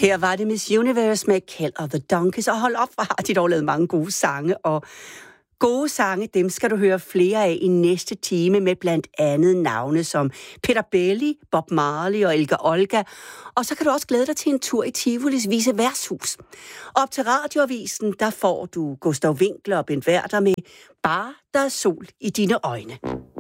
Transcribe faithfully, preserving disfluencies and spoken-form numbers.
Her var det Miss Universe med Kell of the Donkeys, og hold op, hvor har de dog lavet mange gode sange, og gode sange, dem skal du høre flere af i næste time med blandt andet navne som Peter Belli, Bob Marley og Elga Olga. Og så kan du også glæde dig til en tur i Tivolis Vise Værtshus. Op til Radioavisen, der får du Gustav Winckler og Bent Werther med Bare der er sol i dine øjne.